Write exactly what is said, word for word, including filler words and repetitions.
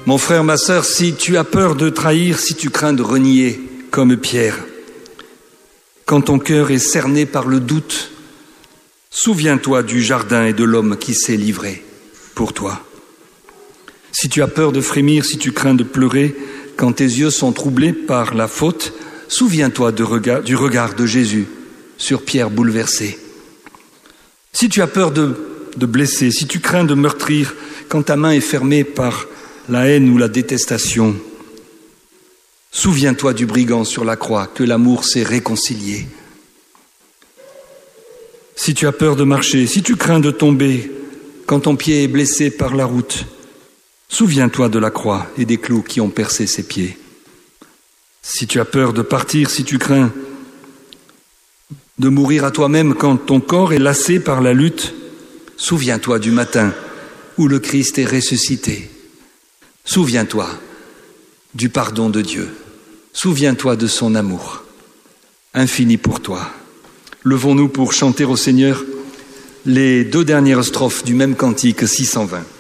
Mon frère, ma sœur, si tu as peur de trahir, si tu crains de renier comme Pierre, quand ton cœur est cerné par le doute, souviens-toi du jardin et de l'homme qui s'est livré pour toi. Si tu as peur de frémir, si tu crains de pleurer, quand tes yeux sont troublés par la faute, souviens-toi de regard, du regard de Jésus sur Pierre bouleversé. Si tu as peur de, de blesser, si tu crains de meurtrir, quand ta main est fermée par la haine ou la détestation, souviens-toi du brigand sur la croix, que l'amour s'est réconcilié. Si tu as peur de marcher, si tu crains de tomber, quand ton pied est blessé par la route, souviens-toi de la croix et des clous qui ont percé ses pieds. Si tu as peur de partir, si tu crains de mourir à toi-même quand ton corps est lassé par la lutte, souviens-toi du matin où le Christ est ressuscité. Souviens-toi du pardon de Dieu. Souviens-toi de son amour infini pour toi. Levons-nous pour chanter au Seigneur les deux dernières strophes du même cantique six cent vingt.